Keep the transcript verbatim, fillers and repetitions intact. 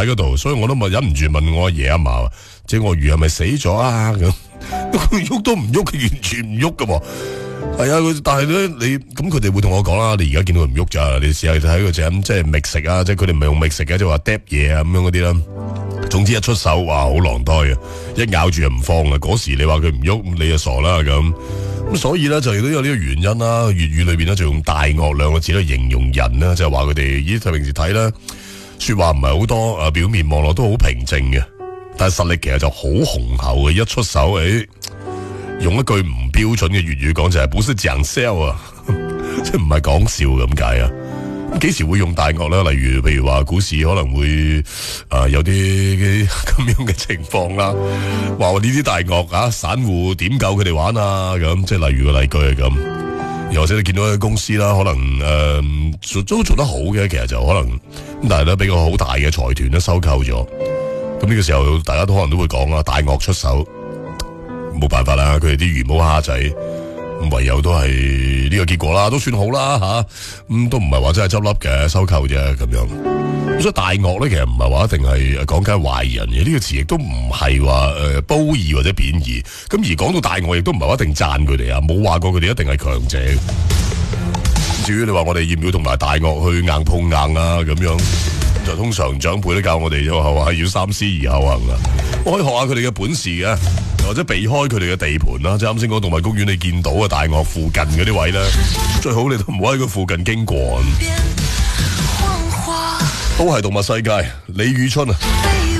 喺嗰度，所以我都咪忍唔住問我阿爺阿嫲，即係我魚係咪死咗啊？咁佢喐都唔喐，佢完全唔喐噶喎。係啊，但係咧你咁佢哋會同我講啦，你而家見到佢唔喐咋，你試下睇佢隻咁即係覓食啊，即係佢哋唔係用覓食嘅，即係話嗒嘢啊咁樣嗰啲啦。總之一出手，哇好狼胎啊！一咬住就唔放啊！嗰時你話佢唔喐，你就傻啦咁。咁所以咧就亦都有呢個原因啦。粵語裏邊咧就用大惡兩個字嚟形容人啦，就係話佢哋咦平時睇咧說話唔係好多，啊表面望落都好平靜嘅，但係實力其實就好雄厚嘅。一出手，誒、哎、用一句唔標準嘅粵語講就係不是講笑啊，即係唔係講笑咁解啊。咁幾時會用大鱷咧？例如，譬如話股市可能會誒、呃、有啲咁樣嘅情況啦。話呢啲大鱷啊，散戶點夠佢哋玩啊？咁即係例如個例句係咁。又或者你見到一間公司啦，可能誒、呃、做都做得好嘅，其實就可能咁，但係咧俾個好大嘅財團咧收購咗。咁呢個時候，大家都可能都會講啦，大鱷出手，冇辦法啦，佢哋啲魚毛蝦仔。唯有都係呢個結果啦，都算好啦吓，咁、嗯、都唔係話真係執笠嘅收購啫咁樣。咁所以大鱷咧，其實唔係話一定係講緊壞人嘅，呢、這個詞亦都唔係話誒褒義或者貶義。咁而講到大鱷，亦都唔係話一定讚佢哋啊，冇話過佢哋一定係強者。至於你話我哋要唔要同埋大鱷去硬碰硬啊咁樣，就通常長輩都教我哋就話要三思而後行啊。我可以學下佢哋嘅本事嘅。或者避開佢哋嘅地盤啦，即係啱先講動物公園你見到嘅大鱷附近嗰啲位咧，最好你都唔好喺佢附近經過。都係動物世界，李宇春啊。